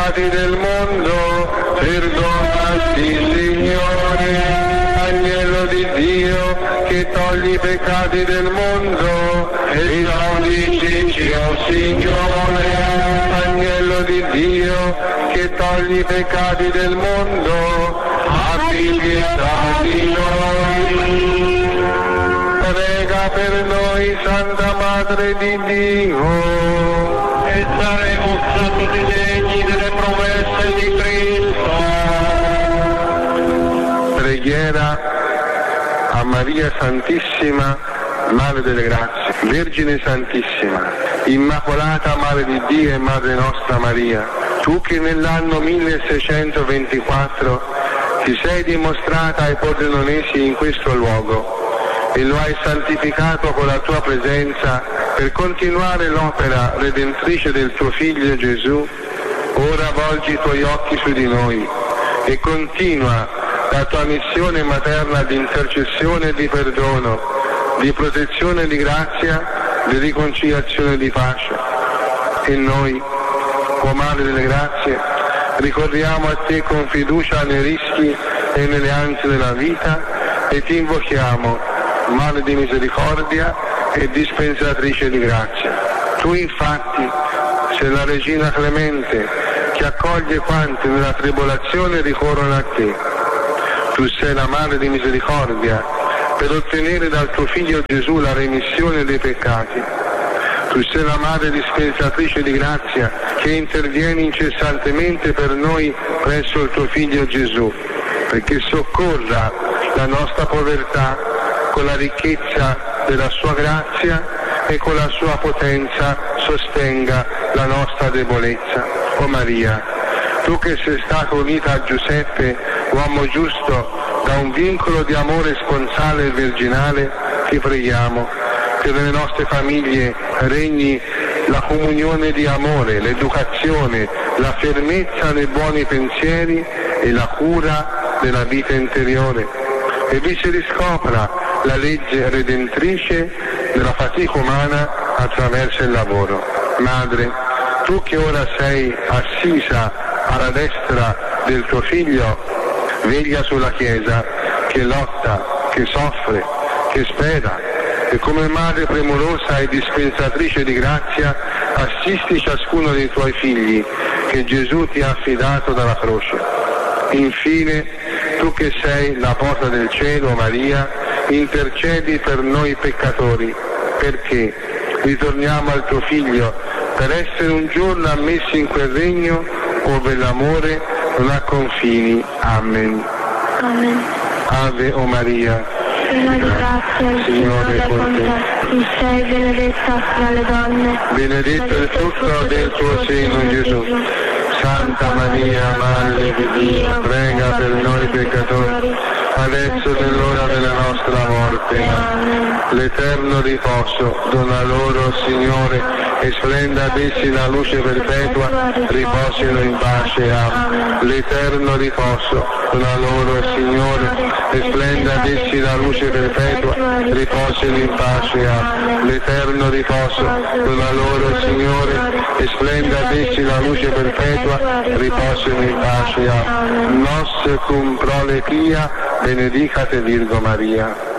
peccati del mondo, perdonati, Signore. Agnello di Dio, che togli i peccati del mondo, esaudisci, o Signore. Agnello di Dio, che togli i peccati del mondo, abbi pietà di noi. Prega per noi, Santa Madre di Dio, e saremo stati degni delle promesse di Cristo. Preghiera a Maria Santissima, Madre delle Grazie. Vergine Santissima, Immacolata Madre di Dio e Madre nostra Maria, tu che nell'anno 1624 ti sei dimostrata ai Pordenonesi in questo luogo e lo hai santificato con la tua presenza per continuare l'opera redentrice del tuo Figlio Gesù, ora volgi i tuoi occhi su di noi e continua la tua missione materna di intercessione e di perdono, di protezione e di grazia, di riconciliazione e di pace. E noi, o Madre delle Grazie, ricorriamo a te con fiducia nei rischi e nelle ansie della vita e ti invochiamo, Madre di misericordia e dispensatrice di grazia. Tu infatti sei la Regina clemente che accoglie quanti nella tribolazione ricorrono a te. Tu sei la Madre di misericordia per ottenere dal tuo Figlio Gesù la remissione dei peccati. Tu sei la Madre dispensatrice di grazia che interviene incessantemente per noi presso il tuo Figlio Gesù, perché soccorra la nostra povertà con la ricchezza della sua grazia e con la sua potenza sostenga la nostra debolezza. O Maria, tu che sei stata unita a Giuseppe, uomo giusto, da un vincolo di amore sponsale e virginale, ti preghiamo che nelle nostre famiglie regni la comunione di amore, l'educazione, la fermezza nei buoni pensieri e la cura della vita interiore. E vi si riscopra la legge redentrice della fatica umana attraverso il lavoro. Madre, tu che ora sei assisa alla destra del tuo Figlio, veglia sulla Chiesa che lotta, che soffre, che spera, e come Madre premurosa e dispensatrice di grazia assisti ciascuno dei tuoi figli che Gesù ti ha affidato dalla croce. Infine, tu che sei la porta del cielo, Maria, intercedi per noi peccatori, perché ritorniamo al tuo Figlio per essere un giorno ammessi in quel regno ove l'amore non ha confini. Amen. Amen. Ave o Maria, piena di grazia, il Signore è con te. Tu sei benedetta fra le donne. Benedetto il frutto del tuo seno, Gesù. Santa Maria, Madre di Dio, prega per noi peccatori, adesso è l'ora della nostra morte. L'eterno riposo dona loro, Signore, e splenda ad essi la luce perpetua, riposino in pace. Amen. L'eterno riposo dona loro, Signore, e splenda ad essi la luce perpetua, riposino in pace. Amen. L'eterno riposo dona loro, Signore, e splenda ad essi la luce perpetua, riposino in pace. Amen. Nos cum prole pia, benedicate Virgo Maria.